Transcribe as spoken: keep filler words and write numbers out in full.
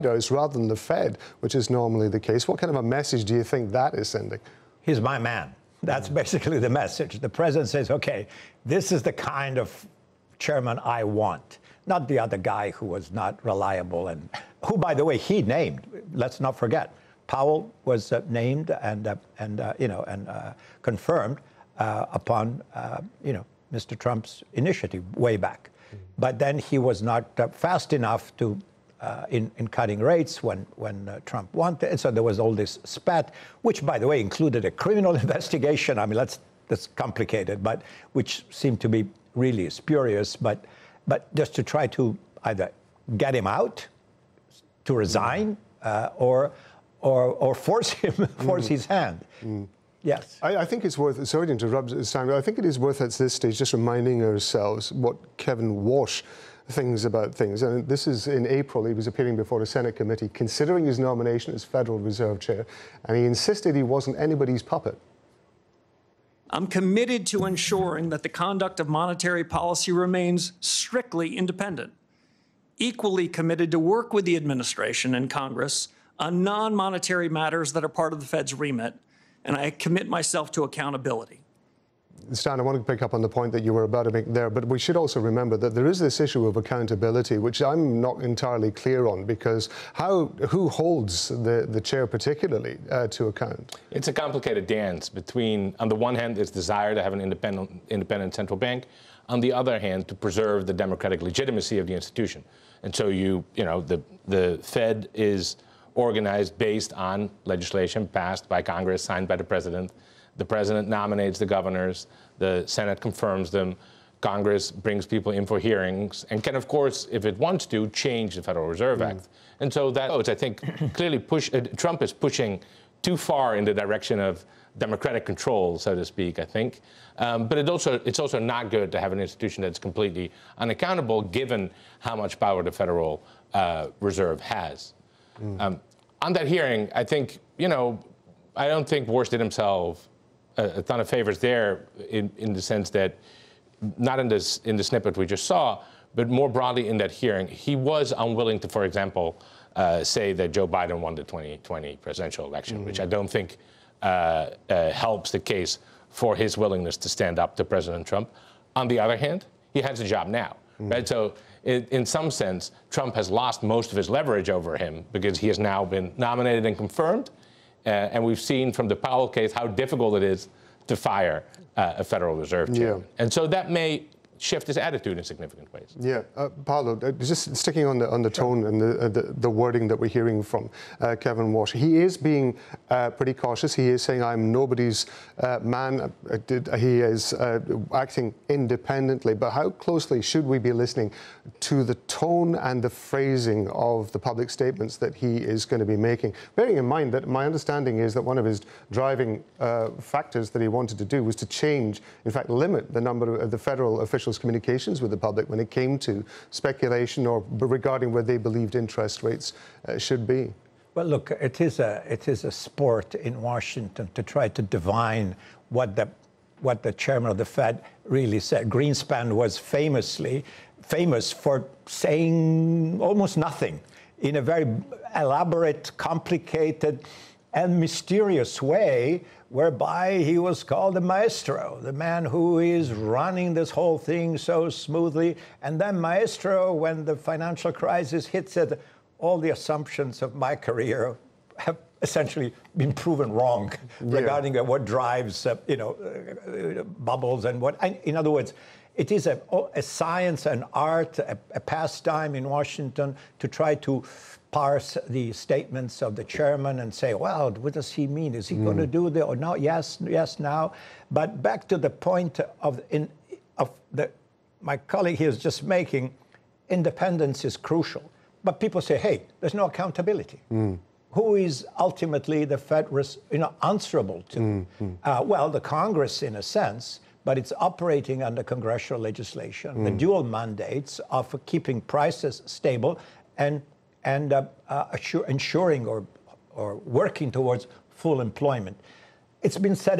does rather than the Fed, which is normally the case. What kind of a message do you think that is sending? He's my man. That's basically the message. The president says, okay, this is the kind of chairman I want, not the other guy who was not reliable and who, by the way, he named. Let's not forget, Powell was uh, named and, uh, and uh, you know, and uh, confirmed uh, upon, uh, you know, Mister Trump's initiative way back. Mm-hmm. But then he was not uh, fast enough to Uh, in, in cutting rates when, when uh, Trump wanted. And so there was all this spat, which, by the way, included a criminal investigation. I mean, that's, that's complicated, but which seemed to be really spurious. But, but just to try to either get him out, to resign, uh, or, or, or force him, force mm. his hand. Mm. Yes. I, I think it's worth, sorry to interrupt, Samuel, I think it is worth at this stage just reminding ourselves what Kevin Walsh things about things. And this is in April. He was appearing before a Senate committee considering his nomination as Federal Reserve Chair, and he insisted he wasn't anybody's puppet. I'm committed to ensuring that the conduct of monetary policy remains strictly independent, equally committed to work with the administration and Congress on non-monetary matters that are part of the Fed's remit, and I commit myself to accountability. Stan, I want to pick up on the point that you were about to make there, but we should also remember that there is this issue of accountability, which I'm not entirely clear on, because how, who holds the, the chair particularly uh, to account? It's a complicated dance between, on the one hand, its desire to have an independent, independent central bank, on the other hand, to preserve the democratic legitimacy of the institution. And so you, you know, the, the Fed is organized based on legislation passed by Congress, signed by the president. The president nominates the governors, the Senate confirms them, Congress brings people in for hearings, and can, of course, if it wants to, change the Federal Reserve mm. Act. And so that, I think, clearly push, uh, Trump is pushing too far in the direction of democratic control, so to speak, I think. Um, but it also, it's also not good to have an institution that's completely unaccountable, given how much power the Federal uh, Reserve has. Mm. Um, on that hearing, I think, you know, I don't think Walsh did himself a ton of favors there, in, in the sense that, not in this in the snippet we just saw, but more broadly in that hearing, he was unwilling to, for example, uh, say that Joe Biden won the twenty twenty presidential election, mm-hmm. which I don't think uh, uh, helps the case for his willingness to stand up to President Trump. On the other hand, he has a job now, mm-hmm. right? So, in, in some sense, Trump has lost most of his leverage over him because he has now been nominated and confirmed. Uh, and we've seen from the Powell case how difficult it is to fire uh, a Federal Reserve chairman. Yeah. And so that may shift his attitude in significant ways. Yeah, uh, Paolo, uh, just sticking on the on the sure. tone and the, uh, the the wording that we're hearing from uh, Kevin Walsh, he is being uh, pretty cautious. He is saying, "I'm nobody's uh, man." Uh, did, he is uh, acting independently. But how closely should we be listening to the tone and the phrasing of the public statements that he is going to be making? Bearing in mind that my understanding is that one of his driving uh, factors that he wanted to do was to change, in fact, limit the number of the federal officials communications with the public when it came to speculation or regarding where they believed interest rates uh, should be. Well, look, it is a it is a sport in Washington to try to divine what the what the chairman of the Fed really said. Greenspan was famously famous for saying almost nothing in a very elaborate, complicated, and mysterious way, whereby he was called the maestro, the man who is running this whole thing so smoothly. And then maestro, when the financial crisis hits it, all the assumptions of my career have essentially been proven wrong yeah. regarding uh, what drives, uh, you know, uh, bubbles and what. I, in other words, it is a, a science, an art, a, a pastime in Washington to try to parse the statements of the chairman and say, well, what does he mean? Is he mm. going to do the or no? Yes, yes, now. But back to the point of in of the my colleague here is just making, independence is crucial. But people say, hey, there's no accountability. Mm. Who is ultimately the Fed, you know, answerable to? Mm. Mm. Uh, well, the Congress, in a sense, but it's operating under congressional legislation, mm. the dual mandates of keeping prices stable and and uh, uh, assure, ensuring or or working towards full employment. It's been said